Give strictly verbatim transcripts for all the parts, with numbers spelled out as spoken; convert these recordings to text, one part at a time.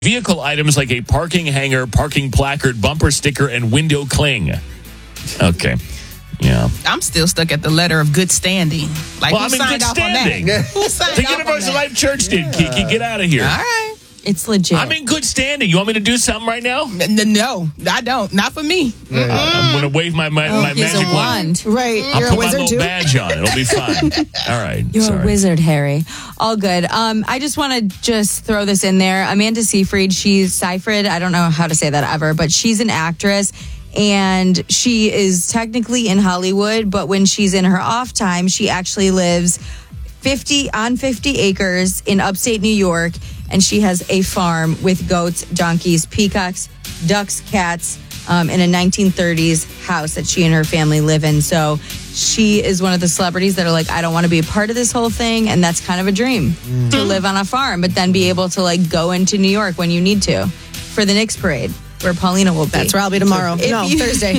vehicle items like a parking hanger, parking placard, bumper sticker, and window cling. Okay. Yeah. I'm still stuck at the letter of good standing. Like, well, who I'm in signed good off standing. on that? Who signed The off Universal on that? Life Church did, yeah. Kiki. Get out of here. All right. It's legit. I'm in good standing. You want me to do something right now? N- no, I don't. Not for me. Yeah. I'm going to wave my, my, oh, my magic a wand. wand. Right. I'll You're put a wizard my little too? badge on. It'll be fine. All right. You're Sorry. a wizard, Harry. All good. Um, I just want to just throw this in there. Amanda Seyfried, she's Seyfried. I don't know how to say that ever, but she's an actress. And she is technically in Hollywood, but when she's in her off time, she actually lives fifty on fifty acres in upstate New York. And she has a farm with goats, donkeys, peacocks, ducks, cats, um, in a nineteen thirties house that she and her family live in. So she is one of the celebrities that are like, I don't want to be a part of this whole thing. And that's kind of a dream mm. to live on a farm, but then be able to like go into New York when you need to for the Knicks parade, where Paulina will be. That's where I'll be tomorrow. If no, you, Thursday.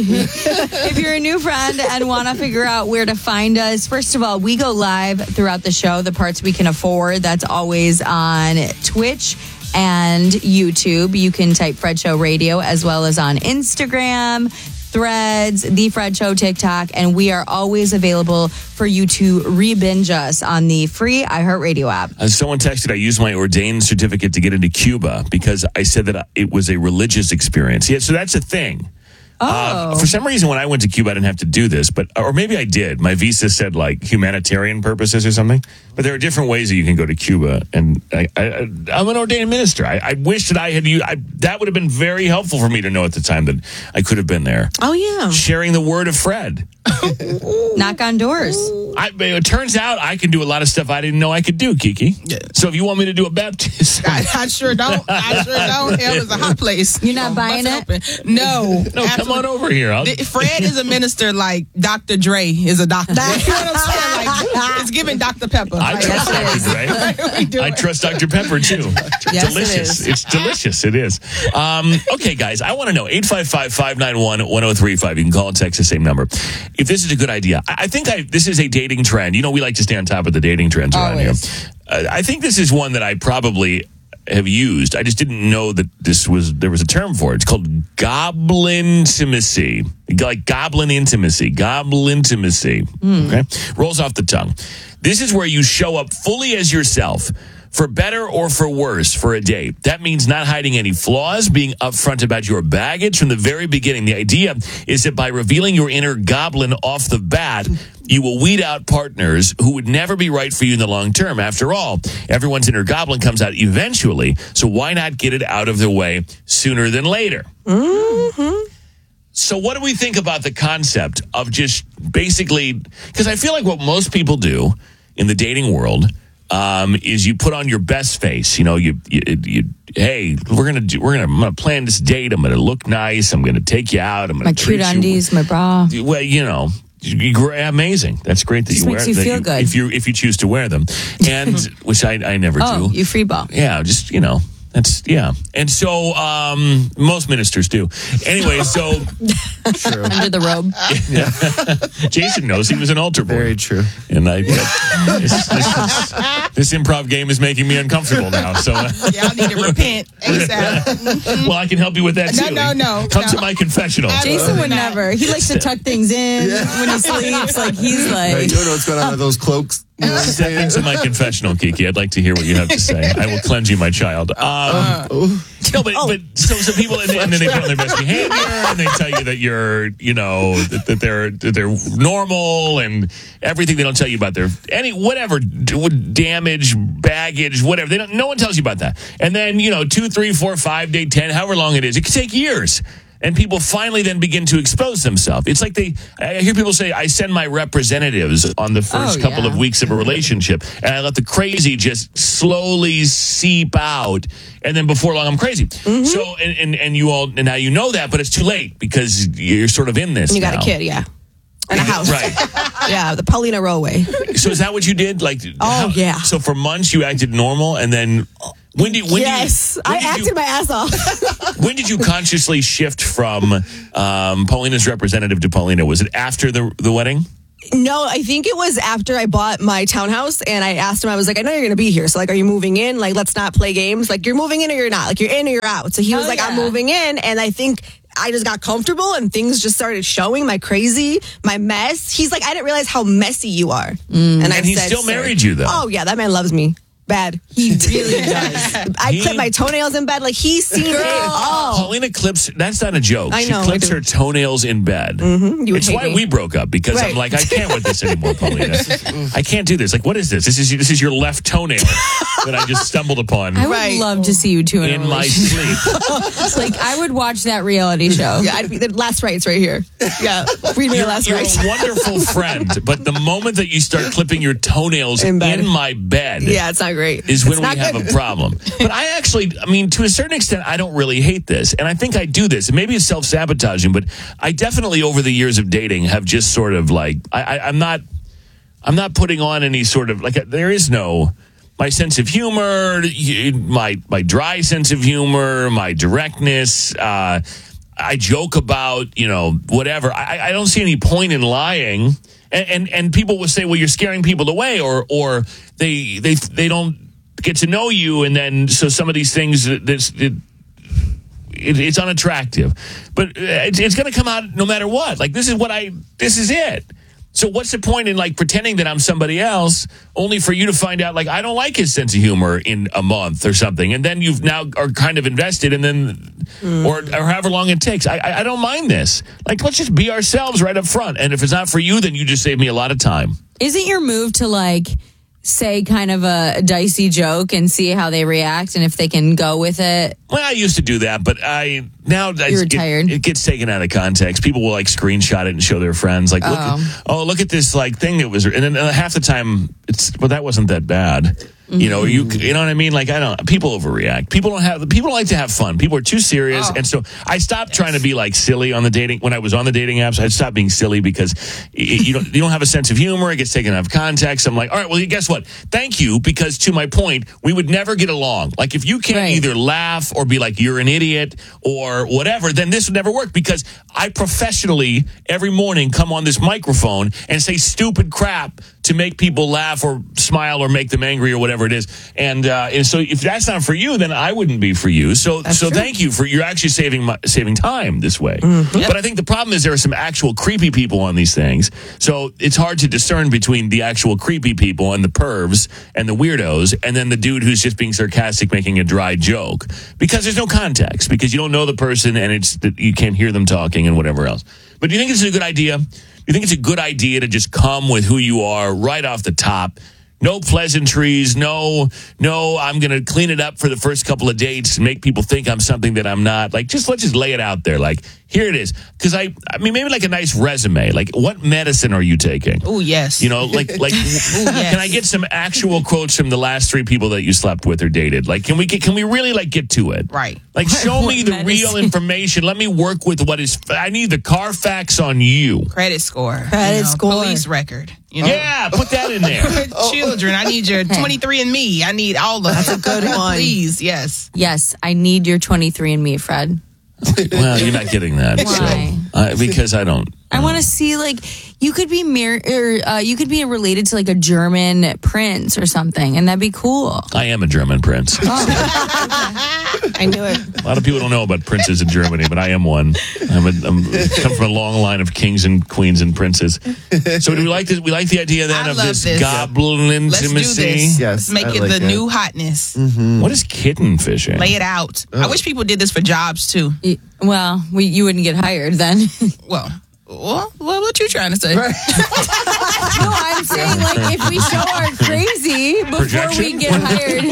If you're a new friend and want to figure out where to find us, first of all, we go live throughout the show, the parts we can afford. That's always on Twitch and YouTube. You can type Fred Show Radio, as well as on Instagram, Threads, The Fred Show, TikTok, and we are always available for you to re-binge us on the free iHeartRadio app. Uh, someone texted, I used my ordained certificate to get into Cuba because I said that it was a religious experience. Yeah, so that's a thing. Oh. Uh, for some reason, when I went to Cuba, I didn't have to do this, but or maybe I did. My visa said like humanitarian purposes or something. But there are different ways that you can go to Cuba, and I, I, I'm an ordained minister. I, I wish that I had used. I, that would have been very helpful for me to know at the time that I could have been there. Oh yeah, sharing the word of Fred. Knock on doors. I, it turns out I can do a lot of stuff I didn't know I could do, Kiki. Yeah. So if you want me to do a baptism, I, I sure don't. I sure don't. Hell is a hot place. You're not So buying bust it? open. No. no, come on over here. I'll... Fred is a minister like Doctor Dre is a doctor. You know what I'm saying? Like, it's giving Doctor Pepper. I Like, trust Doctor Dre. I trust Doctor Pepper too. Yes, delicious. it is. It's delicious. It is. Um, okay, guys, I want to know eight five five, five nine one, one oh three five. You can call and text the same number. If this is a good idea, I, I think I, this is a dating trend. You know, we like to stay on top of the dating trends around Always. here. Uh, I think this is one that I probably have used. I just didn't know that this was there was a term for it. It's called goblin intimacy, like goblin intimacy, goblin intimacy. Mm. Okay, rolls off the tongue. This is where you show up fully as yourself, for better or for worse, for a date. That means not hiding any flaws, being upfront about your baggage from the very beginning. The idea is that by revealing your inner goblin off the bat, you will weed out partners who would never be right for you in the long term. After all, everyone's inner goblin comes out eventually, so why not get it out of the way sooner than later? Mm-hmm. So what do we think about the concept of just basically, because I feel like what most people do in the dating world um, is you put on your best face. You know, you, you, you hey, we're gonna do, we're gonna, I'm gonna plan this date. I'm gonna look nice. I'm gonna take you out. I'm gonna My treat cute you. undies, my bra. Well, you know. Amazing. That's great that Just you makes wear you that feel you, good. if you if you choose to wear them, and which I I never Oh, do. you free ball. Yeah, just you know. That's yeah, and so um, most ministers do. Anyway, so True. Under the robe. yeah. Jason knows he was an altar boy. Very true. And I uh, this, this, is, this improv game is making me uncomfortable now. So uh, Y'all need to repent ASAP. well, I can help you with that No, too. no, no, Come no. to my confessional. Jason would not. never. He likes to tuck things in when he sleeps. Like he's Hey, like. you don't know what's going on with those cloaks. You know what I'm Step saying? into my confessional, Kiki. I'd like to hear what you have to say. I will cleanse you, my child. Um, no, but, but so so people, and, and then they put on their best behavior, and they tell you that you're, you know, that, that they're that they're normal, and everything they don't tell you about their any whatever damage, baggage, whatever. They don't. No one tells you about that. And then you know, two, three, four, five, day ten, however long it is, it could take years. And people finally then begin to expose themselves. It's like they, I hear people say, I send my representatives on the first Oh, couple yeah. of weeks of a relationship, and I let the crazy just slowly seep out, and then before long I'm crazy. Mm-hmm. So, and, and, and you all, and now you know that, but it's too late because you're sort of in this And you got now. a kid, yeah. And a house. Right. Yeah, the Paulina Rollway. So is that what you did? Like, Oh, yeah. So for months you acted normal, and then when did when yes, did you, when I did acted you, my ass off. When did you consciously shift from um, Paulina's representative to Paulina? Was it after the the wedding? No, I think it was after I bought my townhouse and I asked him, I was like, I know you're going to be here. So, like, are you moving in? Like, let's not play games. Like, you're moving in or you're not. Like, you're in or you're out. So he was Oh, like, I'm yeah. moving in. And I think I just got comfortable and things just started showing my crazy, my mess. He's like, I didn't realize how messy you are. And, I And he said, still "Sir." married you, though. Oh, yeah, that man loves me. Bad. He really does. I He- clip my toenails in bed. Like, he's seen it all. Paulina clips, that's not a joke. I she know, I clips do. her toenails in bed. You would It's hate why me. we broke up, because I'm Right. like, I can't with this anymore, Paulina. I can't do this. Like, what is this? This is this is your left toenail that I just stumbled upon I would Right. love to see you two in, in a my relationship. sleep. Like, I would watch that reality show. Yeah, I'd be, the last rights right here. Yeah. Read me the last You're rights. a wonderful friend, but the moment that you start clipping your toenails in, In bed. my bed Yeah, it's not great. is when It's we not have good. a problem. But I actually, I mean, to a certain extent, I don't really hate this. And I think I do this. And maybe it's self-sabotaging, but I definitely, over the years of dating, have just sort of like, I, I, I'm not, I'm not putting on any sort of, like, there is no, my sense of humor, you- my, my dry sense of humor, my directness, uh, I joke about, you know, whatever. I, I don't see any point in lying. And, and and people will say, well, you're scaring people away, or or they they they don't get to know you, and then so some of these things that this it, it, it's unattractive. But it's, it's going to come out no matter what. Like, this is what I this is it. So what's the point in, like, pretending that I'm somebody else only for you to find out, like, I don't like his sense of humor in a month or something, and then you've now are kind of invested, and then Mm. or or however long it takes. I, I I don't mind this. Like, let's just be ourselves right up front, and if it's not for you, then you just save me a lot of time. Isn't your move to, like, say kind of a dicey joke and see how they react and if they can go with it? Well, I used to do that, but I now I You're get- retired. It gets taken out of context. People will, like, screenshot it and show their friends, like, look, Oh. oh, look at this, like, thing that was, and then uh, half the time it's, well, that wasn't that bad. You know, you you know what I mean? Like, I don't. People overreact. People don't have. People don't like to have fun. People are too serious, Oh. and so I stopped trying to be, like, silly on the dating. When I was on the dating apps, I stopped being silly because y- you don't you don't have a sense of humor. It gets taken out of context. I'm like, all right, well, guess what? Thank you, because to my point, we would never get along. Like, if you can't Right. either laugh or be like, you're an idiot or whatever, then this would never work, because I professionally every morning come on this microphone and say stupid crap to make people laugh or smile or make them angry or whatever it is. And, uh, and so if that's not for you, then I wouldn't be for you. So, so thank you for, you're actually saving my, saving time this way. But I think the problem is there are some actual creepy people on these things. So it's hard to discern between the actual creepy people and the pervs and the weirdos, and then the dude who's just being sarcastic, making a dry joke, because there's no context, because you don't know the person and it's that you can't hear them talking and whatever else. But do you think it's a good idea? Do you think it's a good idea to just come with who you are right off the top? No pleasantries, no, no, I'm going to clean it up for the first couple of dates and make people think I'm something that I'm not. Like, just let's just lay it out there. Like, here it is. Because I, I mean, maybe like a nice resume. Like, what medicine are you taking? Oh, yes. You know, like, like, can I get some actual quotes from the last three people that you slept with or dated? Like, can we get, can we really, like, get to it? Right. Like, show What me the medicine? real information. Let me work with what is, I need the Carfax on you. Credit score. Credit you know, score. Police record. You know? Yeah, put that in there. Children, I need your twenty-three and me. I need all of That's a good one. Please, yes. Yes, I need your twenty-three and me, Fred. Well, you're not getting that. Why? So, uh, because I don't. I want to see, like, you could be married, or uh, you could be related to, like, a German prince or something, and that'd be cool. I am a German prince. I knew it. A lot of people don't know about princes in Germany, but I am one. I'm, a, I'm come from a long line of kings and queens and princes. So do we like this? We like the idea then I of love this, this. goblin Let's do intimacy. this. Yes, Let's make I it like the that. new hotness. What is kitten fishing? Lay it out. I wish people did this for jobs too. Y- Well, we, you wouldn't get hired then. Well, well, well what you trying to say? No, I'm saying, like, if we show our crazy before Projection? we get hired.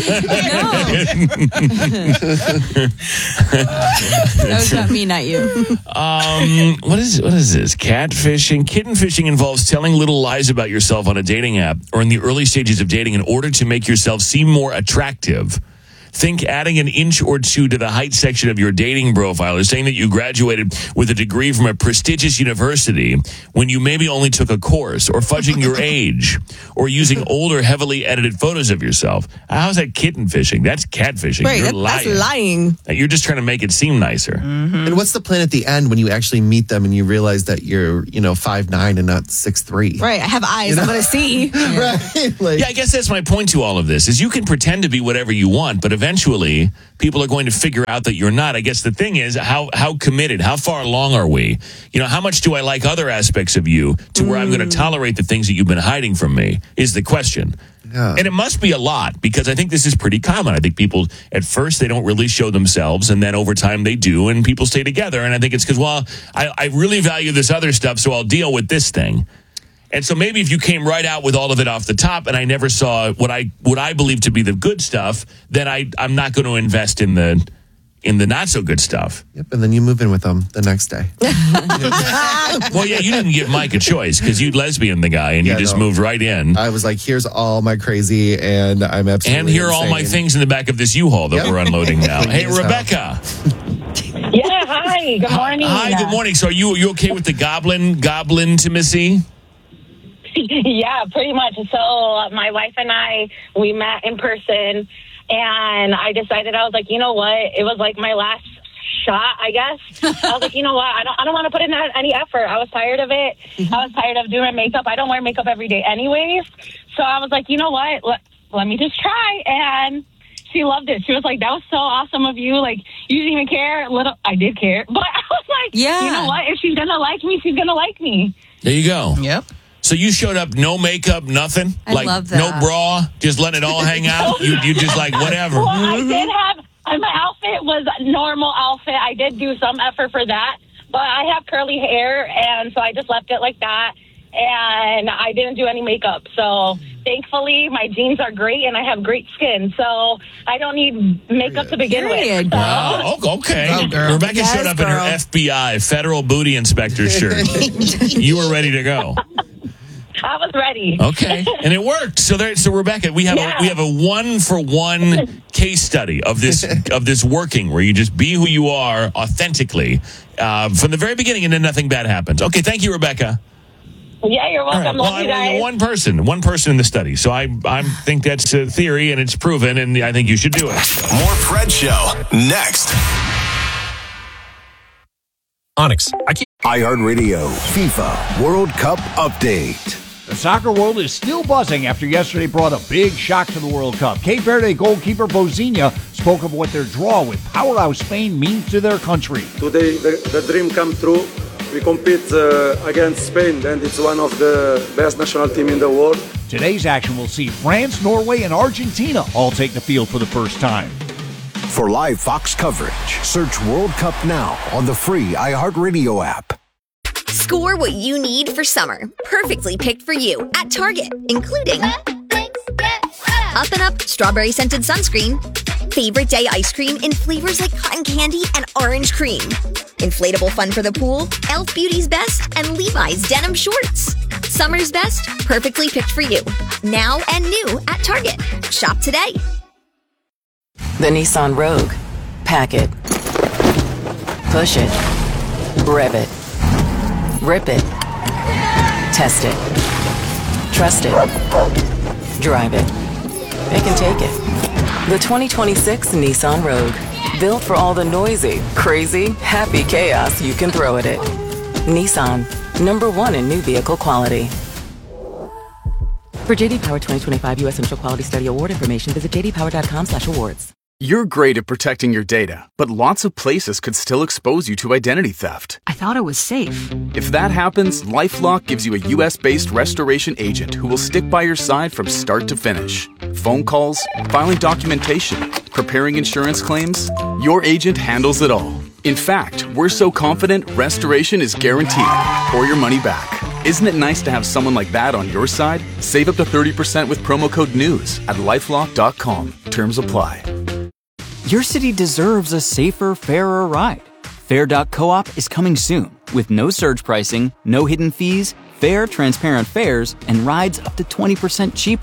No. That was not me, not you. Um, what is what is this? Catfishing? Kitten fishing involves telling little lies about yourself on a dating app or in the early stages of dating in order to make yourself seem more attractive. think adding an inch or two to the height section of your dating profile is saying that you graduated with a degree from a prestigious university when you maybe only took a course, or fudging your age, or using older, heavily edited photos of yourself. How's that kitten fishing? That's catfishing. Right, You're that, lying. that's lying. You're just trying to make it seem nicer. Mm-hmm. And what's the plan at the end when you actually meet them and you realize that you're, you know, five nine and not six three? Right, I have eyes. You know? I'm going to see. Right? Like, Yeah, I guess that's my point to all of this, is you can pretend to be whatever you want, but eventually people are going to figure out that you're not. I guess the thing is, how how committed, how far along are we? You know, how much do I like other aspects of you to where I'm going to tolerate the things that you've been hiding from me is the question. Yeah. And it must be a lot, because I think this is pretty common. I think people, at first, they don't really show themselves, and then over time they do, and people stay together. And I think it's because, well, I, I really value this other stuff, so I'll deal with this thing. And so maybe if you came right out with all of it off the top, and I never saw what I what I believe to be the good stuff, then I I'm not going to invest in the in the not so good stuff. Yep, and then you move in with them the next day. Well, yeah, you didn't give Mike a choice, because you'd lesbian the guy, and Yeah, you just no. moved right in. I was like, here's all my crazy, and I'm absolutely And here are all my insane. things in the back of this U-Haul that Yep. we're unloading now. Hey, Yes, Rebecca. Yeah, hi. Good morning. Hi, good morning. So are you, you okay with the goblin, goblin intimacy? Yeah, pretty much. So uh, my wife and I, we met in person, and I decided, I was like, you know what? It was like my last shot, I guess. I was like, you know what? I don't, I don't want to put in that, any effort. I was tired of it. I was tired of doing my makeup. I don't wear makeup every day anyways. So I was like, you know what? Let, let me just try. And she loved it. She was like, that was so awesome of you. Like, you didn't even care. Little, I did care. But I was like, Yeah. you know what? If she's going to like me, she's going to like me. There you go. Yep. So you showed up, no makeup, nothing? I like, love that. no bra, just letting it all hang out? You you just like, whatever. Well, I did have, uh, my outfit was a normal outfit. I did do some effort for that, but I have curly hair, and so I just left it like that, and I didn't do any makeup. So thankfully, my jeans are great, and I have great skin, so I don't need makeup to begin Period. with. So. Wow, oh, okay. Oh, girl. Rebecca Yes, showed up in her girl. F B I, Federal Booty Inspector shirt. You were ready to go. I was ready. Okay, and it worked. So there, so Rebecca, we have Yeah. a, we have a one for one case study of this of this working, where you just be who you are authentically uh, from the very beginning, and then nothing bad happens. Okay, thank you, Rebecca. Yeah, you're All right. welcome. Well, Love you I- guys. one person, one person in the study. So I I think that's a theory, and it's proven, and I think you should do it. More Fred Show next. Onyx. I keep iHeartRadio FIFA World Cup update. The soccer world is still buzzing after yesterday brought a big shock to the World Cup. Cape Verde goalkeeper Bozinha spoke of what their draw with powerhouse Spain means to their country. Today, the, the dream come true. We compete uh, against Spain, and it's one of the best national team in the world. Today's action will see France, Norway, and Argentina all take the field for the first time. For live Fox coverage, search World Cup now on the free iHeartRadio app. Score what you need for summer. Perfectly picked for you at Target, including Up and Up strawberry scented sunscreen, favorite day ice cream in flavors like cotton candy and orange cream, inflatable fun for the pool, e l f Beauty's Best, and Levi's denim shorts. Summer's best, perfectly picked for you. Now and new at Target. Shop today. The Nissan Rogue. Pack it. Push it. Rev it. Rip it. Test it. Trust it. Drive it. It can take it. The twenty twenty-six Nissan Rogue. Built for all the noisy, crazy, happy chaos you can throw at it. Nissan. Number one in new vehicle quality. For J D Power twenty twenty-five U S Initial Quality Study Award information, visit j d power dot com slash awards. You're great at protecting your data, but lots of places could still expose you to identity theft. I thought it was safe. If that happens, LifeLock gives you a U S-based restoration agent who will stick by your side from start to finish. Phone calls, filing documentation, preparing insurance claims, your agent handles it all. In fact, we're so confident restoration is guaranteed or your money back. Isn't it nice to have someone like that on your side? Save up to thirty percent with promo code NEWS at lifelock dot com. Terms apply. Your city deserves a safer, fairer ride. Fair dot coop is coming soon with no surge pricing, no hidden fees, fair, transparent fares, and rides up to twenty percent cheaper.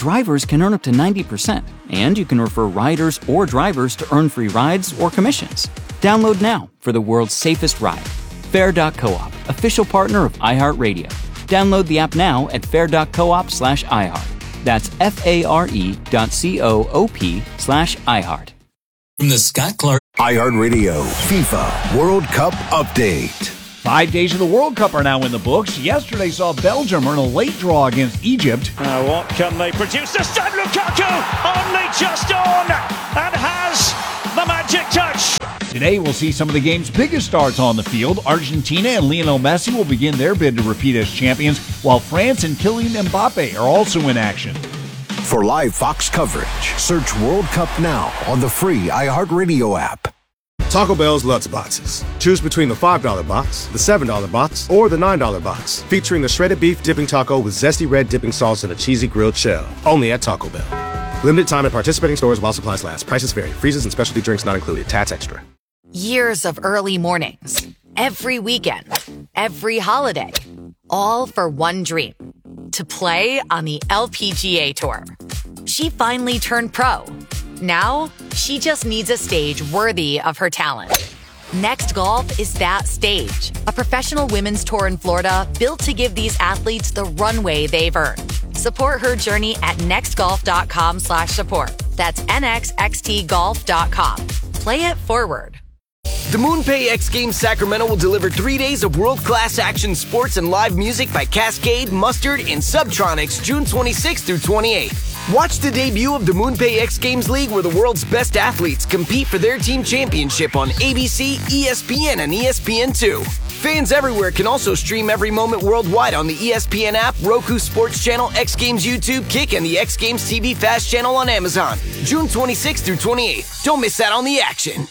drivers can earn up to ninety percent, and you can refer riders or drivers to earn free rides or commissions. Download now for the world's safest ride. Fair dot coop, official partner of iHeartRadio. Download the app now at fair dot coop slash iHeart. That's F-A-R-E dot C-O-O-P slash iHeart. From the Scott Clark iHeartRadio FIFA World Cup Update. Five days of the World Cup are now in the books. Yesterday saw Belgium earn a late draw against Egypt. Uh, what can they produce? This time Lukaku only just on and has the magic touch. Today we'll see some of the game's biggest stars on the field. Argentina and Lionel Messi will begin their bid to repeat as champions, while France and Kylian Mbappe are also in action. For live Fox coverage, search World Cup now on the free iHeartRadio app. Taco Bell's Lutz Boxes. Choose between the five dollar box, the seven dollar box, or the nine dollar box, featuring the shredded beef dipping taco with zesty red dipping sauce and a cheesy grilled shell. Only at Taco Bell. Limited time at participating stores while supplies last. Prices vary. Freezes and specialty drinks not included. Tax extra. Years of early mornings, every weekend, every holiday, all for one dream, to play on the L P G A Tour. She finally turned pro. Now, she just needs a stage worthy of her talent. Next Golf is that stage, a professional women's tour in Florida built to give these athletes the runway they've earned. Support her journey at nextgolf.com slash support. That's N X X T golf dot com. Play it forward. The MoonPay X Games Sacramento will deliver three days of world-class action sports and live music by Cascade, Mustard, and Subtronics June twenty-sixth through twenty-eighth. Watch the debut of the MoonPay X Games League, where the world's best athletes compete for their team championship on A B C, E S P N, and E S P N two. Fans everywhere can also stream every moment worldwide on the E S P N app, Roku Sports Channel, X Games YouTube, Kick, and the X Games T V Fast Channel on Amazon. June twenty-sixth through twenty-eighth. Don't miss out on the action.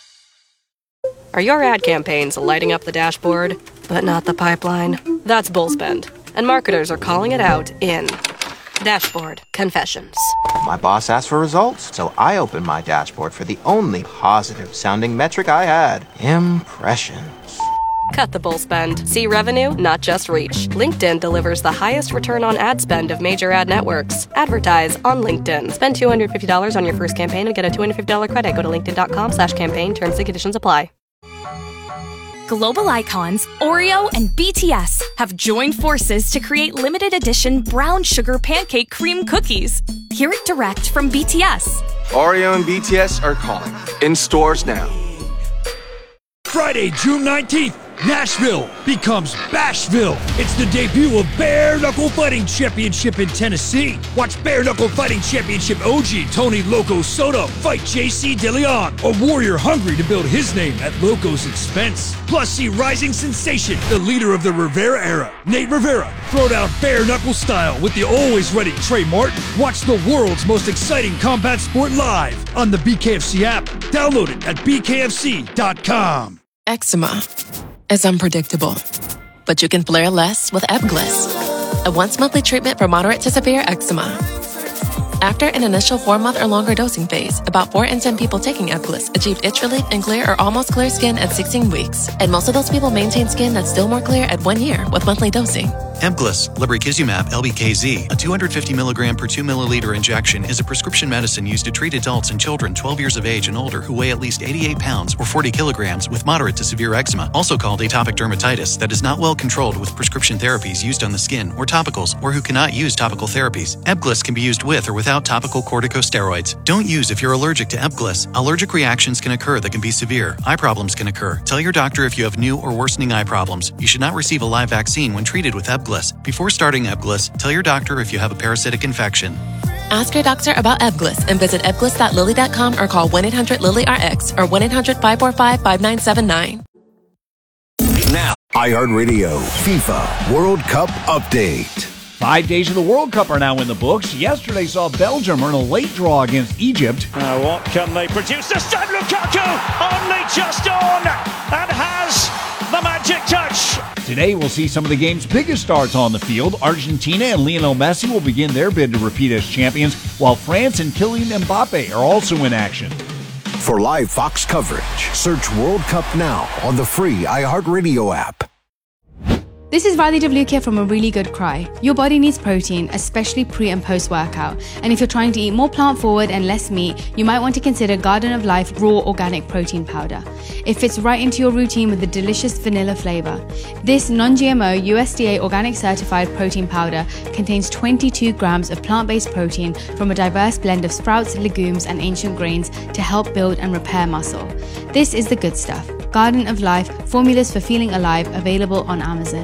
Are your ad campaigns lighting up the dashboard, but not the pipeline? That's Bullspend, and marketers are calling it out in Dashboard Confessions. My boss asked for results, so I opened my dashboard for the only positive-sounding metric I had, impressions. Cut the bull spend. See revenue, not just reach. LinkedIn delivers the highest return on ad spend of major ad networks. Advertise on LinkedIn. Spend two hundred fifty dollars on your first campaign and get a two hundred fifty dollars credit. Go to linkedin.com slash campaign. Terms and conditions apply. Global icons, Oreo and B T S have joined forces to create limited edition brown sugar pancake cream cookies. Hear it direct from B T S. Oreo and B T S are calling. In stores now. Friday, June nineteenth, Nashville becomes Bashville. It's the debut of Bare Knuckle Fighting Championship in Tennessee. Watch Bare Knuckle Fighting Championship O G Tony Loco Soto fight J C DeLeon, a warrior hungry to build his name at Loco's expense. Plus, see rising sensation, the leader of the Rivera era, Nate Rivera, throw down bare knuckle style with the always ready Trey Martin. Watch the world's most exciting combat sport live on the B K F C app. Download it at b k f c dot com. Eczema is unpredictable, but you can flare less with Ebglyss, a once-monthly treatment for moderate to severe eczema. After an initial four-month or longer dosing phase, about four in ten people taking Ebglyss achieved itch relief and clear or almost clear skin at sixteen weeks, and most of those people maintain skin that's still more clear at one year with monthly dosing. Ebglyss, lebrikizumab L B K Z, a two hundred fifty milligram per two milliliter injection, is a prescription medicine used to treat adults and children twelve years of age and older who weigh at least eighty-eight pounds or forty kilograms with moderate to severe eczema, also called atopic dermatitis, that is not well controlled with prescription therapies used on the skin or topicals, or who cannot use topical therapies. Ebglyss can be used with or without topical corticosteroids. Don't use if you're allergic to Ebglyss. Allergic reactions can occur that can be severe. Eye problems can occur. Tell your doctor if you have new or worsening eye problems. You should not receive a live vaccine when treated with Ebglyss. Before starting Ebglyss, tell your doctor if you have a parasitic infection. Ask your doctor about Ebglyss and visit ebglyss dot lilly dot com or call one eight hundred lily R X or one eight hundred five four five five nine seven nine. Now, iHeartRadio FIFA World Cup Update. Five days of the World Cup are now in the books. Yesterday saw Belgium earn a late draw against Egypt. Uh, what can they produce? This time Lukaku only just on and has the magic touch. Today we'll see some of the game's biggest stars on the field. Argentina and Lionel Messi will begin their bid to repeat as champions, while France and Kylian Mbappe are also in action. For live Fox coverage, search World Cup now on the free iHeartRadio app. This is Riley Devlukia from A Really Good Cry. Your body needs protein, especially pre and post workout. And if you're trying to eat more plant forward and less meat, you might want to consider Garden of Life Raw Organic Protein Powder. It fits right into your routine with a delicious vanilla flavor. This non-G M O U S D A organic certified protein powder contains twenty-two grams of plant-based protein from a diverse blend of sprouts, legumes, and ancient grains to help build and repair muscle. This is the good stuff. Garden of Life, formulas for feeling alive, available on Amazon.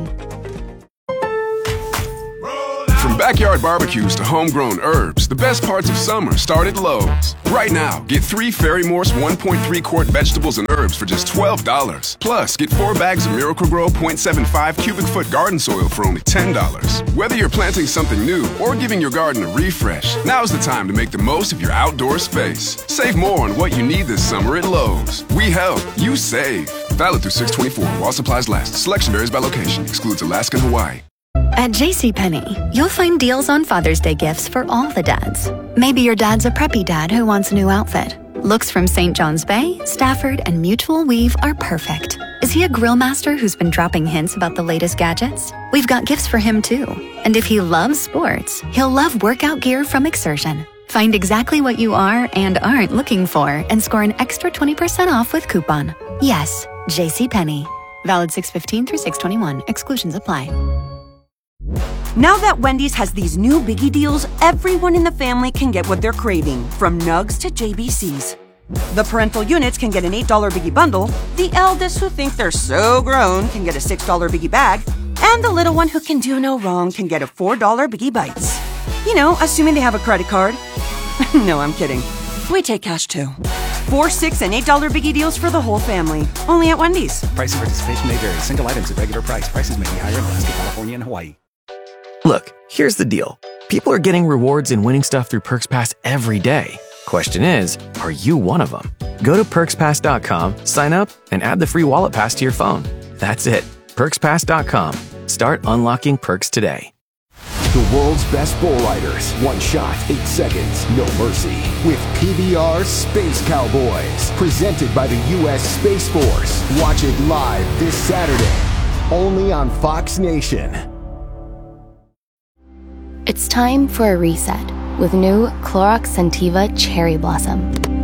From backyard barbecues to homegrown herbs, the best parts of summer start at Lowe's. Right now, get three Fairy Morse one point three quart vegetables and herbs for just twelve dollars. Plus, get four bags of Miracle-Gro point seven five cubic foot garden soil for only ten dollars. Whether you're planting something new or giving your garden a refresh, now's the time to make the most of your outdoor space. Save more on what you need this summer at Lowe's. We help, you save. Valid through six twenty-four while supplies last. Selection varies by location. Excludes Alaska and Hawaii. At JCPenney, you'll find deals on Father's Day gifts for all the dads. Maybe your dad's a preppy dad who wants a new outfit. Looks from Saint John's Bay, Stafford, and Mutual Weave are perfect. Is he a grill master who's been dropping hints about the latest gadgets? We've got gifts for him too. And if he loves sports, he'll love workout gear from Exertion. Find exactly what you are and aren't looking for and score an extra twenty percent off with coupon. Yes, JCPenney. Valid six fifteen through six twenty-one. Exclusions apply. Now that Wendy's has these new biggie deals, everyone in the family can get what they're craving, from nugs to J B Cs. The parental units can get an eight dollar biggie bundle, the eldest who think they're so grown can get a six dollar biggie bag, and the little one who can do no wrong can get a four dollar biggie bites. You know, assuming they have a credit card. No, I'm kidding. We take cash too. Four, six, and eight dollar biggie deals for the whole family. Only at Wendy's. Price and participation may vary. Single items at regular price. Prices may be higher in Alaska, California, and Hawaii. Look, here's the deal. People are getting rewards and winning stuff through Perks Pass every day. Question is, are you one of them? Go to perks pass dot com, sign up, and add the free wallet pass to your phone. That's it. perks pass dot com. Start unlocking perks today. The world's best bull riders. One shot, eight seconds, no mercy. With P B R Space Cowboys. Presented by the U S Space Force. Watch it live this Saturday. Only on Fox Nation. It's time for a reset with new Clorox Scentiva Cherry Blossom.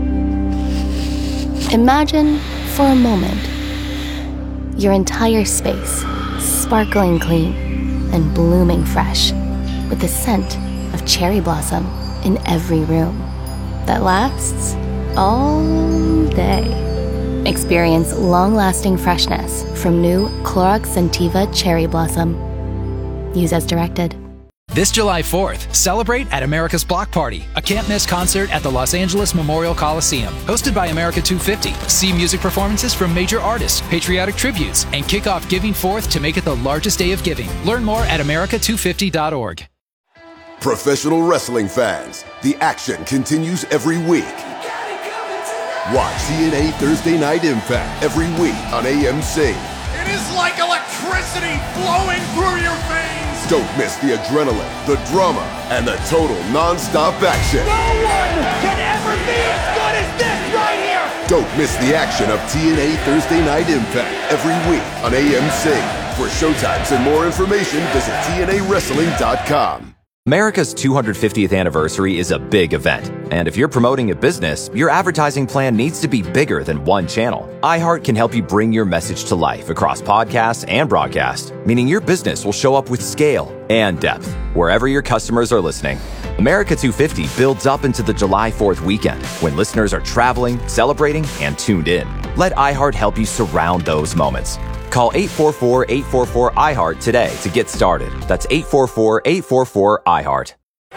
Imagine, for a moment, your entire space sparkling clean and blooming fresh with the scent of cherry blossom in every room that lasts all day. Experience long-lasting freshness from new Clorox Scentiva Cherry Blossom. Use as directed. This July fourth, celebrate at America's Block Party, a can't-miss concert at the Los Angeles Memorial Coliseum. Hosted by America two fifty. See music performances from major artists, patriotic tributes, and kick off Giving Fourth to make it the largest day of giving. Learn more at america two fifty dot org. Professional wrestling fans, the action continues every week. Watch T N A Thursday Night Impact every week on A M C. It is like electricity flowing through your veins. Don't miss the adrenaline, the drama, and the total non-stop action. No one can ever be as good as this right here. Don't miss the action of T N A Thursday Night Impact every week on A M C. For showtimes and more information, visit T N A wrestling dot com. America's two hundred fiftieth anniversary is a big event, and if you're promoting a business, your advertising plan needs to be bigger than one channel. iHeart can help you bring your message to life across podcasts and broadcast, meaning your business will show up with scale and depth wherever your customers are listening. America two fifty builds up into the July fourth weekend when listeners are traveling, celebrating, and tuned in. Let iHeart help you surround those moments. Call eight four four, eight four four, I heart today to get started. That's eight four four, eight four four, I heart.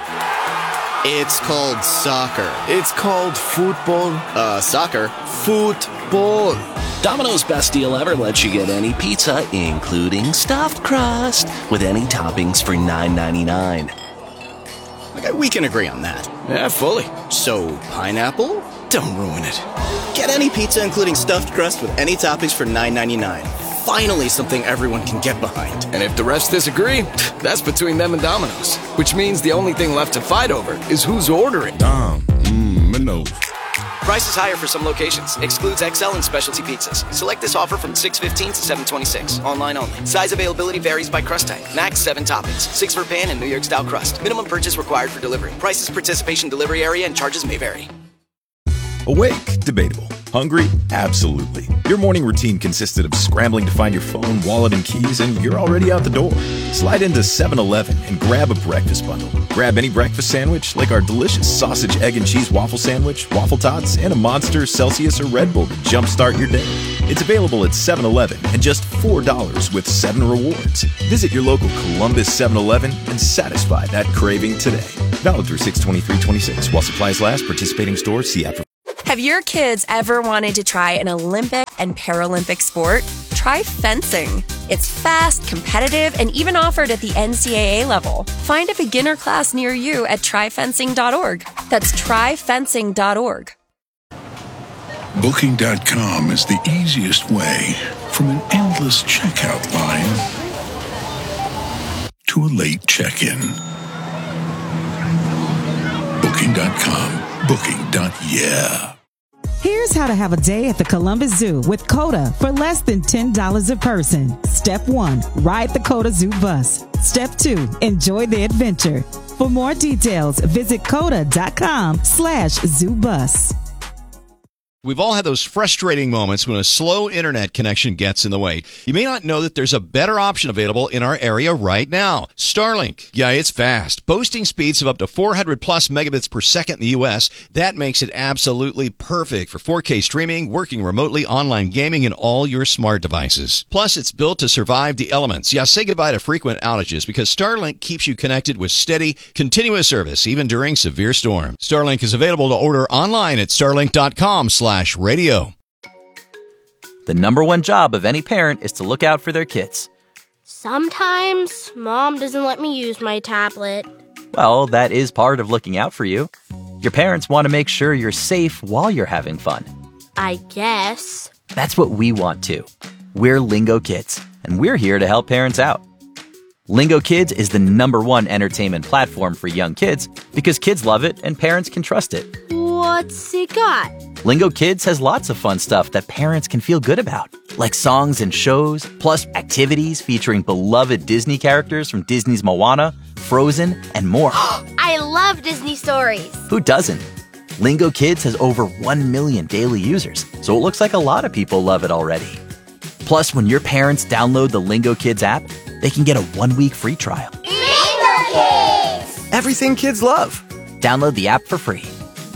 It's called soccer. It's called football. Uh, soccer. Football. Domino's Best Deal Ever lets you get any pizza, including stuffed crust, with any toppings for nine ninety-nine. Okay, we can agree on that. Yeah, fully. So, pineapple? Don't ruin it. Get any pizza, including stuffed crust, with any toppings for nine ninety-nine. Finally something everyone can get behind. And if the rest disagree, that's between them and Domino's. Which means the only thing left to fight over is who's ordering. Dom, mmm, Domino's. Price is higher for some locations. Excludes X L and specialty pizzas. Select this offer from six fifteen to seven twenty-six. Online only. Size availability varies by crust type. Max seven toppings. Six for pan and New York style crust. Minimum purchase required for delivery. Prices, participation, delivery area, and charges may vary. Awake? Debatable. Hungry? Absolutely. Your morning routine consisted of scrambling to find your phone, wallet, and keys, and you're already out the door. Slide into seven eleven and grab a breakfast bundle. Grab any breakfast sandwich, like our delicious sausage, egg, and cheese waffle sandwich, waffle tots, and a Monster, Celsius, or Red Bull to jumpstart your day. It's available at seven eleven and just four dollars with seven rewards. Visit your local Columbus seven eleven and satisfy that craving today. Valid through six twenty-three twenty-six. While supplies last, participating stores, see app for... Have your kids ever wanted to try an Olympic and Paralympic sport? Try fencing. It's fast, competitive, and even offered at the N C double A level. Find a beginner class near you at try fencing dot org. That's try fencing dot org. Booking dot com is the easiest way from an endless checkout line to a late check-in. Booking dot com. Booking. Yeah. Here's how to have a day at the Columbus Zoo with Coda for less than ten dollars a person. Step one, ride the Coda Zoo bus. Step two, enjoy the adventure. For more details, visit coda dot com slash zoo bus. We've all had those frustrating moments when a slow internet connection gets in the way. You may not know that there's a better option available in our area right now. Starlink. Yeah, it's fast. Boasting speeds of up to four hundred plus megabits per second in the U S. That makes it absolutely perfect for four K streaming, working remotely, online gaming, and all your smart devices. Plus, it's built to survive the elements. Yeah, say goodbye to frequent outages because Starlink keeps you connected with steady, continuous service, even during severe storms. Starlink is available to order online at starlink dot com slash radio. The number one job of any parent is to look out for their kids. Sometimes Mom doesn't let me use my tablet. Well, that is part of looking out for you. Your parents want to make sure you're safe while you're having fun. I guess. That's what we want too. We're Lingo Kids, and we're here to help parents out. Lingo Kids is the number one entertainment platform for young kids because kids love it and parents can trust it. What's it got? Lingo Kids has lots of fun stuff that parents can feel good about, like songs and shows, plus activities featuring beloved Disney characters from Disney's Moana, Frozen, and more. I love Disney stories. Who doesn't? Lingo Kids has over one million daily users, so it looks like a lot of people love it already. Plus, when your parents download the Lingo Kids app, they can get a one-week free trial. Lingo Kids! Everything kids love. Download the app for free.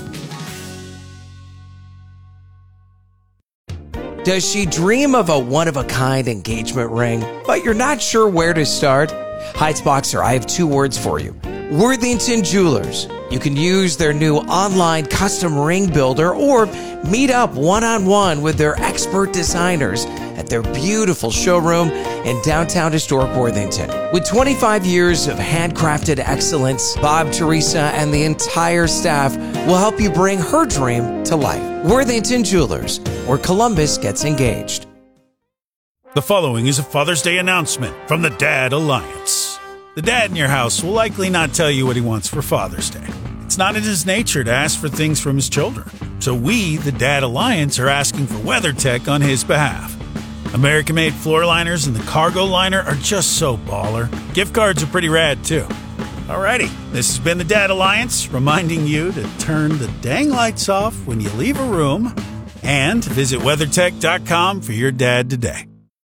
Does she dream of a one-of-a-kind engagement ring, but you're not sure where to start? Heitzboxer, I have two words for you. Worthington Jewelers. You can use their new online custom ring builder or meet up one-on-one with their expert designers at their beautiful showroom in downtown historic Worthington. With twenty-five years of handcrafted excellence, Bob, Teresa, and the entire staff will help you bring her dream to life. Worthington Jewelers, where Columbus gets engaged. The following is a Father's Day announcement from the Dad Alliance. The dad in your house will likely not tell you what he wants for Father's Day. It's not in his nature to ask for things from his children. So we, the Dad Alliance, are asking for WeatherTech on his behalf. American-made floor liners and the cargo liner are just so baller. Gift cards are pretty rad, too. Alrighty, this has been the Dad Alliance, reminding you to turn the dang lights off when you leave a room and visit weathertech dot com for your dad today.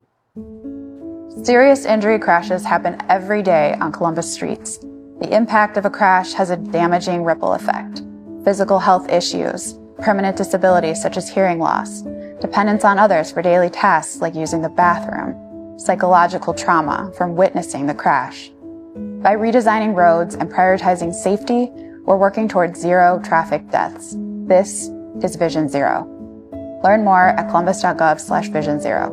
Serious injury crashes happen every day on Columbus streets. The impact of a crash has a damaging ripple effect. Physical health issues, permanent disabilities such as hearing loss, dependence on others for daily tasks like using the bathroom, psychological trauma from witnessing the crash. By redesigning roads and prioritizing safety, we're working towards zero traffic deaths. This is Vision Zero. Learn more at columbus dot gov slash vision zero.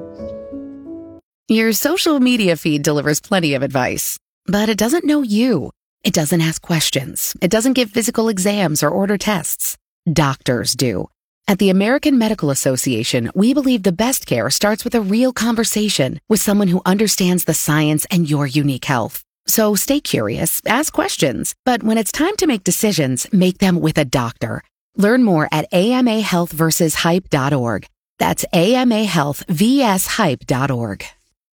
Your social media feed delivers plenty of advice, but it doesn't know you. It doesn't ask questions. It doesn't give physical exams or order tests. Doctors do. At the American Medical Association, we believe the best care starts with a real conversation with someone who understands the science and your unique health. So stay curious, ask questions, but when it's time to make decisions, make them with a doctor. Learn more at A M A health versus hype dot org. That's A M A health versus hype dot org.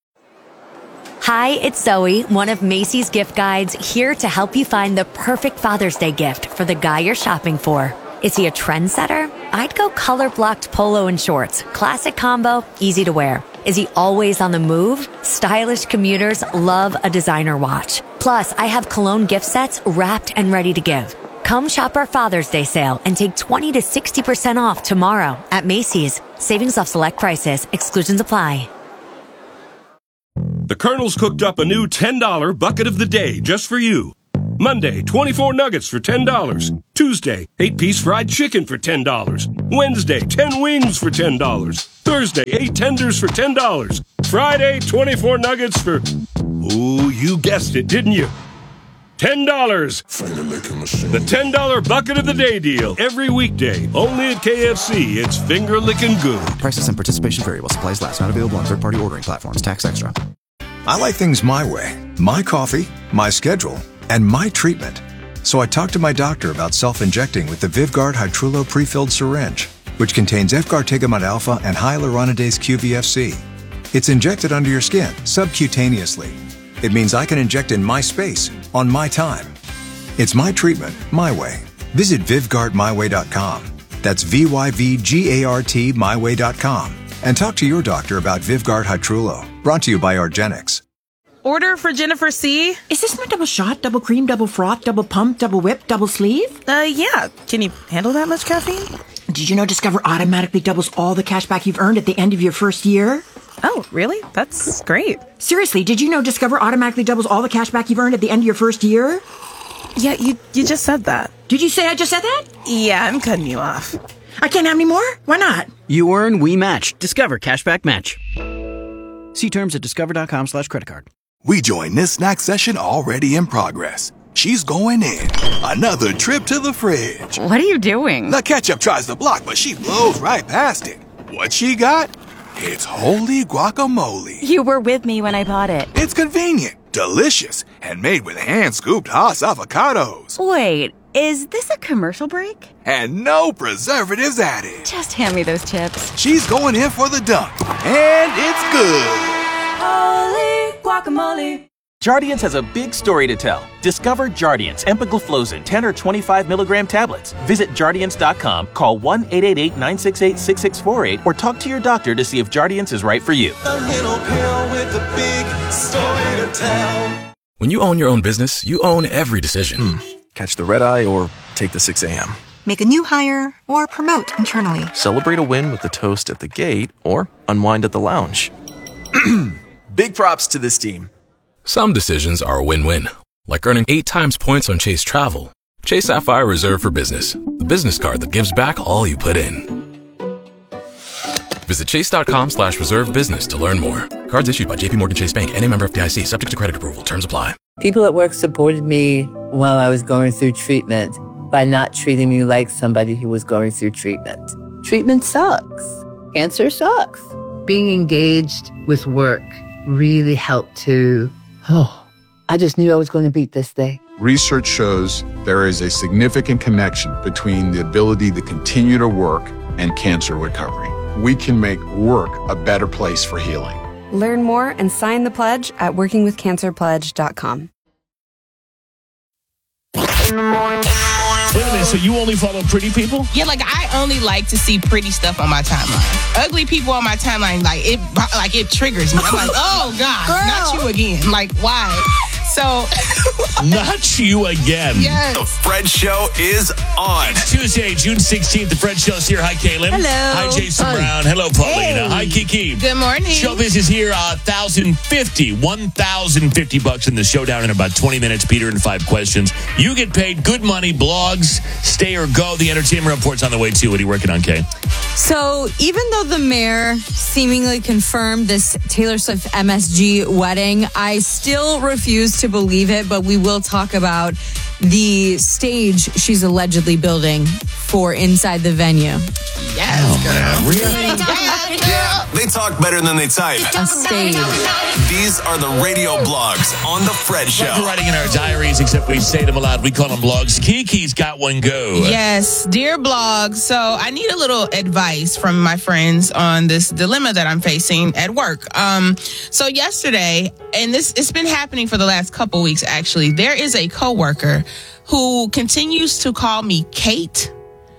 Hi, it's Zoe, one of Macy's gift guides, here to help you find the perfect Father's Day gift for the guy you're shopping for. Is he a trendsetter? I'd go color-blocked polo and shorts. Classic combo, easy to wear. Is he always on the move? Stylish commuters love a designer watch. Plus, I have cologne gift sets wrapped and ready to give. Come shop our Father's Day sale and take twenty to sixty percent off tomorrow at Macy's. Savings off select prices. Exclusions apply. The Colonel's cooked up a new ten dollar bucket of the day just for you. Monday, twenty-four nuggets for ten dollars. Tuesday, eight-piece fried chicken for ten dollars. Wednesday, ten wings for ten dollars. Thursday, eight tenders for ten dollars. Friday, twenty-four nuggets for... Ooh, you guessed it, didn't you? ten dollars. The ten dollar bucket of the day deal. Every weekday. Only at K F C. It's finger licking good. Prices and participation variable. Supplies last. Not available on third-party ordering platforms. Tax extra. I like things my way. My coffee, my schedule, and my treatment. So I talked to my doctor about self-injecting with the Vyvgart Hytrulo pre-filled syringe, which contains efgartigimod alpha and hyaluronidase Q V F C. It's injected under your skin, subcutaneously. It means I can inject in my space, on my time. It's my treatment, my way. Visit Vyvgart my way dot com. That's V Y V G A R T my way dot com. And talk to your doctor about Vyvgart Hytrulo. Brought to you by argenx. Order for Jennifer C. Is this my double shot, double cream, double froth, double pump, double whip, double sleeve? Uh, yeah. Can you handle that much caffeine? Did you know Discover automatically doubles all the cash back you've earned at the end of your first year? Oh, really? That's great. Seriously, did you know Discover automatically doubles all the cash back you've earned at the end of your first year? Yeah, you you just said that. Did you say I just said that? Yeah, I'm cutting you off. I can't have any more? Why not? You earn, we match. Discover Cashback Match. See terms at discover.com slash credit card. We join this snack session already in progress. She's going in. Another trip to the fridge. What are you doing? The ketchup tries to block, but she blows right past it. What she got? It's holy guacamole. You were with me when I bought it. It's convenient, delicious, and made with hand-scooped Haas avocados. Wait, is this a commercial break? And no preservatives added. Just hand me those chips. She's going in for the dunk, and it's good. Holy guacamole. Jardiance has a big story to tell. Discover Jardiance empagliflozin ten or twenty-five milligram tablets. Visit Jardiance dot com, call one eight eight eight, nine six eight, six six four eight, or talk to your doctor to see if Jardiance is right for you. A little pill with a big story to tell. When you own your own business, you own every decision. Hmm. Catch the red eye or take the six a.m. Make a new hire or promote internally. Celebrate a win with a toast at the gate or unwind at the lounge. Big props to this team. Some decisions are a win-win, like earning eight times points on Chase Travel. Chase Sapphire Reserve for Business, the business card that gives back all you put in. Visit chase.com slash reserve business to learn more. Cards issued by J P Morgan Chase Bank and a member of F D I C, subject to credit approval. Terms apply. People at work supported me while I was going through treatment by not treating me like somebody who was going through treatment. Treatment sucks. Cancer sucks. Being engaged with work really helped to... Oh, I just knew I was going to beat this thing. Research shows there is a significant connection between the ability to continue to work and cancer recovery. We can make work a better place for healing. Learn more and sign the pledge at working with cancer pledge dot com. Wait a minute, so you only follow pretty people? Yeah, like I only like to see pretty stuff on my timeline. Ugly people on my timeline, like it, like it triggers me. I'm like, oh God, Girl. Not you again. Like why? So, not you again. Yes. The Fred Show is on. It's Tuesday, June sixteenth. The Fred Show's here. Hi, Caitlin. Hello. Hi, Jason Hi. Brown. Hello, Paulina. Hey. Hi, Kiki. Good morning. Showbiz is here. Uh, one thousand fifty. one thousand fifty bucks in the showdown in about twenty minutes. Peter and five questions. You get paid good money. Blogs, stay or go. The entertainment report's on the way, too. What are you working on, Kay? So even though the mayor seemingly confirmed this Taylor Swift M S G wedding, I still refuse to believe it, but we will talk about the stage she's allegedly building for inside the venue. Yes, oh, man. Really? Yeah, they talk better than they type. A stage. These are the radio blogs on The Fred Show. We're writing in our diaries, except we say them aloud. We call them blogs. Kiki's got one go. Yes, dear blog. So I need a little advice from my friends on this dilemma that I'm facing at work. Um, so yesterday, and this it's been happening for the last couple weeks, actually, there is a coworker who continues to call me Kate.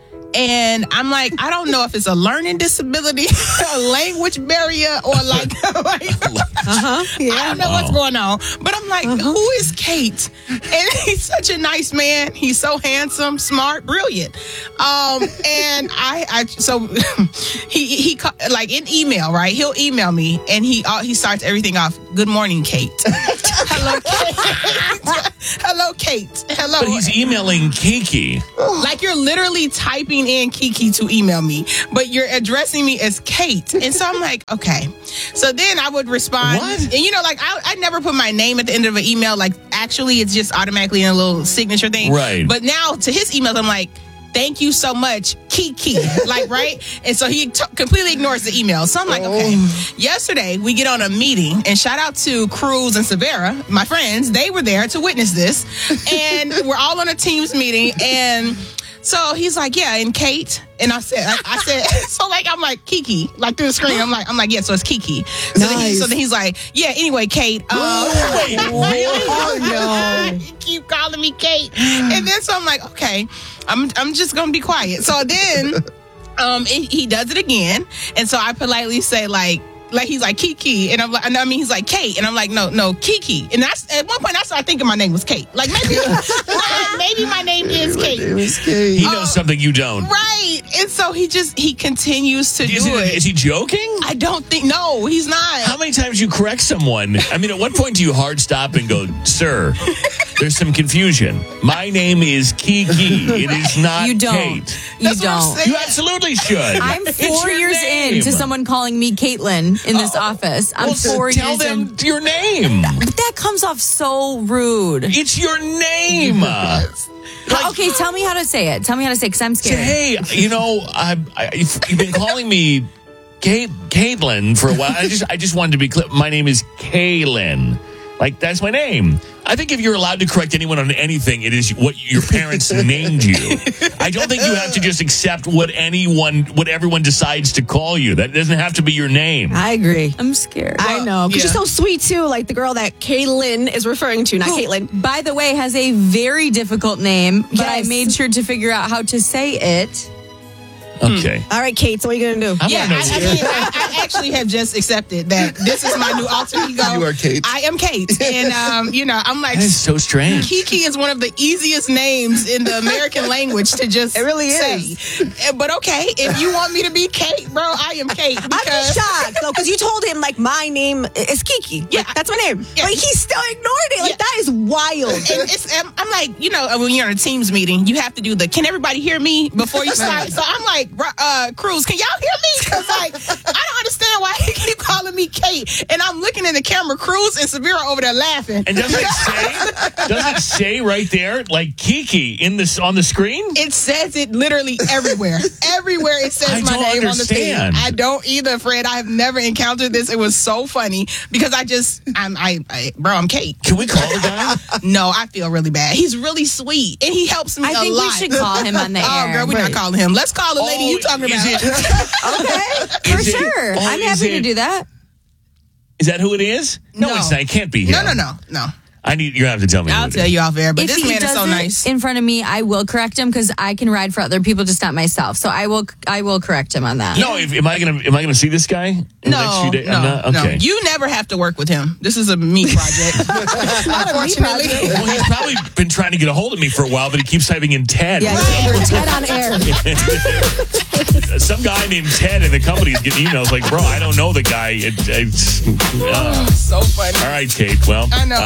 And I'm like, I don't know if it's a learning disability, a language barrier, or like, like uh-huh, yeah. I don't know what's going on. But I'm like, uh-huh. Who is Kate? And he's such a nice man. He's so handsome, smart, brilliant. Um, and I, I so he he like in email, right? He'll email me, and he uh, he starts everything off. Good morning, Kate. Hello, Kate. Hello, Kate. Hello. But he's emailing Kiki. Like you're literally typing in Kiki to email me, but you're addressing me as Kate. And so I'm like, okay. So then I would respond. What? And you know, like I, I never put my name at the end of an email. Like actually, it's just automatically in a little signature thing. Right. But now to his emails, I'm like, thank you so much, Kiki. Like, right? And so he t- completely ignores the email. So I'm like, okay. Oh. Yesterday, we get on a meeting, and shout out to Cruz and Severa, my friends. They were there to witness this. And we're all on a Teams meeting. And so he's like, yeah, and Kate. And I said, I, I said, so like, I'm like, Kiki, like through the screen. I'm like, I'm like, yeah, so it's Kiki. So, nice. then, he, so then he's like, yeah, anyway, Kate. Um, Wait, really? Oh, no. Keep calling me Kate. And then so I'm like, okay, I'm I'm just going to be quiet. So then um, it, he does it again. And so I politely say, like, like he's like Kiki, and I'm like, I mean he's like Kate, and I'm like no, no Kiki, and that's at one point I started thinking my name was Kate. Like maybe, maybe my name is Kate. Name is Kate. He knows uh, something you don't, right? And so he just he continues to is do it, it. Is he joking? I don't think. No, he's not. How many times do you correct someone? I mean, at what point do you hard stop and go, sir? There's some confusion. My name is Kiki. It is not you don't. Kate. You That's don't. You absolutely should. I'm four years name. in to someone calling me Caitlin in this oh, office. I'm well, four tell years them in. your name. But that comes off so rude. It's your name. Like, okay, tell me how to say it. Tell me how to say it, because I'm scared. Say, hey, you know, I, I, you've been calling me Kate, Caitlin for a while. I just, I just wanted to be clear. My name is Kaylin. Like, that's my name. I think if you're allowed to correct anyone on anything, it is what your parents named you. I don't think you have to just accept what anyone, what everyone decides to call you. That doesn't have to be your name. I agree. I'm scared. Well, I know. Because yeah. You're so sweet, too. Like the girl that Kaylin is referring to, not Who, Caitlin. by the way, has a very difficult name, but yes. I made sure to figure out how to say it. Okay. Hmm. All right, Kate, so what are you going to do? I'm yeah, I, I, mean, I, I actually have just accepted that this is my new alter ego. You are Kate. I am Kate. And, um, you know, I'm like... That is so strange. Kiki is one of the easiest names in the American language to just It really say. is. But okay, if you want me to be Kate, bro, I am Kate. I'm just shocked, though, because you told him, like, my name is Kiki. Yeah. Like, that's my name. Yeah. But he still ignored it. Like, yeah. that is wild. And it's, I'm like, you know, when you're on a Teams meeting, you have to do the, can everybody hear me before you start? So I'm like, uh, Cruz, can y'all hear me? Because, like, I don't understand why he keep calling me Kate. And I'm looking in the camera, Cruz and Severa over there laughing. And does it say, does it say right there, like Kiki in this on the screen? It says it literally everywhere. Everywhere it says I my name understand. on the thing. I don't either, Fred. I have never encountered this. It was so funny because I just, I'm, I, I bro, I'm Kate. Can we call the guy? No, I feel really bad. He's really sweet. And he helps me I a lot. I think we should call him on the oh, air. girl, we're right. not calling him. Let's call the lady oh, you talking about. It, okay, for is sure. It, oh, I'm happy it, to do that. Is that who it is? No, no. it's not. It can't be him. No, no, no, no. I need. You have to tell me. I'll who tell it is. you off air. But if this man is so nice. In front of me, I will correct him because I can ride for other people, just not myself. So I will. I will correct him on that. No, if, am I gonna? Am I gonna see this guy? In no, the next few days? no, I'm not? Okay. no. You never have to work with him. This is a me project. Unfortunately, well, he's probably been trying to get a hold of me for a while, but he keeps typing in Ted. Yeah, right. Ted on air. Some guy named Ted in the company is getting emails like, "Bro, I don't know the guy." It, it's uh, so funny. All right, Kate. Well, I know.